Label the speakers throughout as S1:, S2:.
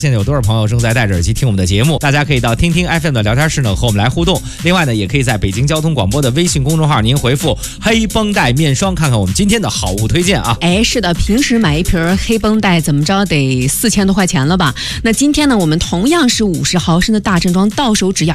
S1: 现在有多少朋友正在戴着耳机听我们的节目？大家可以到听听 FM 的聊天室呢和我们来互动。另外呢，也可以在北京交通广播的微信公众号，您回复黑绷带面霜，看看我们今天的好物推荐啊。
S2: 是的，平时买一瓶黑绷带怎么着得4000多块钱了吧？那今天呢，我们同样是50毫升的大正装，到手只要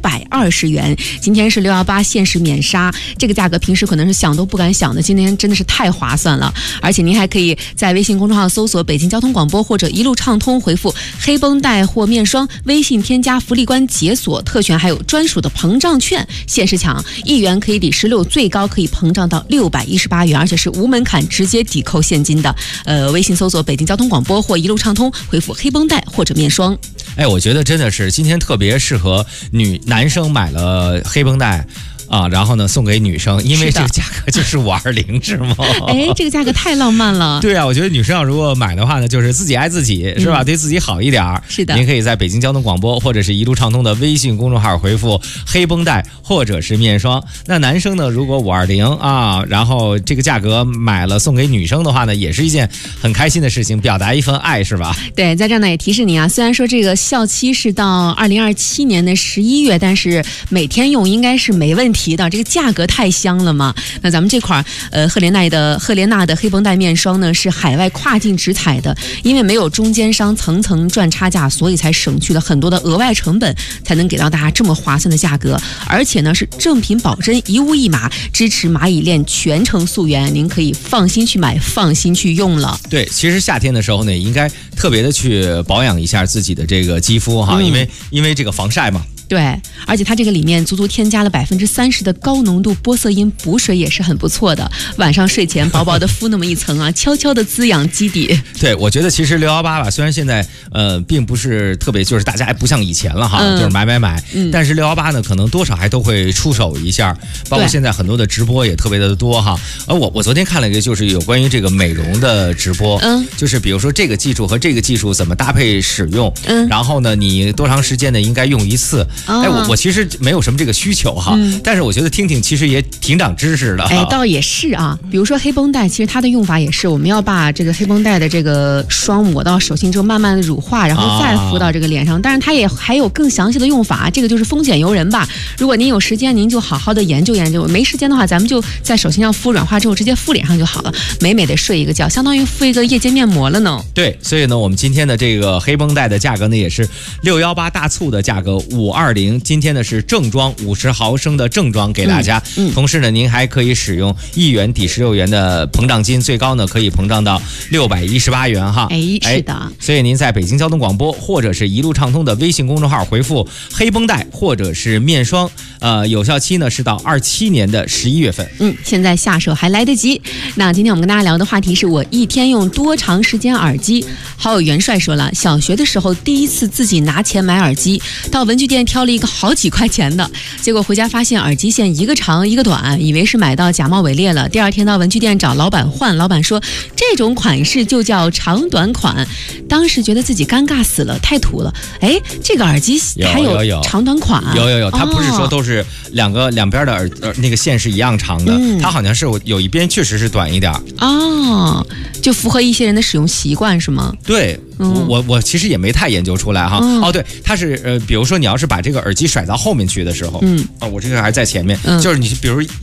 S2: 520元。今天是618限时免杀，这个价格平时可能是想都不敢想的，今天真的是太划算了。而且您还可以在微信公众号搜索北京交通广播或者一路畅通，回复黑绷带或面霜，微信添加福利关解锁特权，还有专属的膨胀券，限时抢，1元可以抵16，最高可以膨胀到618元，而且是无门槛直接抵扣现金的。微信搜索北京交通广播或一路畅通，回复黑绷带或者面霜。
S1: 我觉得真的是今天特别适合男生买了黑绷带啊，然后呢送给女生，因为这个价格就是520，是吗？
S2: 这个价格太浪漫了。
S1: 对啊，我觉得女生要如果买的话呢，就是自己爱自己，是吧？对自己好一点。
S2: 是的，
S1: 您可以在北京交通广播或者是一路畅通的微信公众号回复黑绷带或者是面霜。那男生呢，如果520啊，然后这个价格买了送给女生的话呢，也是一件很开心的事情，表达一份爱，是吧？
S2: 对，在这儿呢也提示你啊，虽然说这个效期是到2027年的11月，但是每天用应该是没问题的，这个价格太香了嘛。那咱们这款赫莲娜的黑绷带面霜呢是海外跨境直采的，因为没有中间商层层赚差价，所以才省去了很多的额外成本，才能给到大家这么划算的价格。而且呢是正品保真，一物一码，支持蚂蚁链全程溯源，您可以放心去买，放心去用了。
S1: 对，其实夏天的时候呢，也应该特别的去保养一下自己的这个肌肤哈，因为这个防晒嘛。
S2: 对，而且它这个里面足足添加了30%的高浓度玻色因补水，也是很不错的。晚上睡前薄薄的敷那么一层啊，悄悄的滋养基底。
S1: 对，我觉得其实618吧，虽然现在并不是特别，就是大家还不像以前了哈，就是买，但是618呢，可能多少还都会出手一下，包括现在很多的直播也特别的多哈。我昨天看了一个，就是有关于这个美容的直播，就是比如说这个技术和这个技术怎么搭配使用，然后呢，你多长时间呢应该用一次。我其实没有什么这个需求哈，但是我觉得听其实也挺长知识的。
S2: 倒也是啊。比如说黑绷带，其实它的用法也是，我们要把这个黑绷带的这个霜抹到手心之后，慢慢的乳化，然后再敷到这个脸上。但是它也还有更详细的用法，这个就是风险由人吧。如果您有时间，您就好好的研究研究；没时间的话，咱们就在手心上敷，软化之后直接敷脸上就好了，美美的睡一个觉，相当于敷一个夜间面膜了呢。
S1: 对，所以呢，我们今天的这个黑绷带的价格呢，也是618大促的价格520。今天呢是正装50毫升的正装给大家，同时呢您还可以使用1元抵16元的膨胀金，最高呢可以膨胀到618元哈。
S2: 是的，
S1: 所以您在北京交通广播或者是一路畅通的微信公众号回复黑绷带或者是面霜，有效期呢是到27年的11月份。
S2: 现在下手还来得及。那今天我们跟大家聊的话题是我一天用多长时间耳机。好友元帅说了，小学的时候第一次自己拿钱买耳机，到文具店挑了一个好几块钱的，结果回家发现耳机线一个长一个短，以为是买到假冒伪劣了。第二天到文具店找老板换，老板说这种款式就叫长短款。当时觉得自己尴尬死了，太土了。这个耳机还有长短款啊？
S1: 有，它不是说都是两边的那个线是一样长的，它好像是有一边确实是短一点
S2: 就符合一些人的使用习惯是吗？
S1: 对，我其实也没太研究出来哈。对，它是比如说你要是把这个耳机甩到后面去的时候，我这个还在前面，就是你比如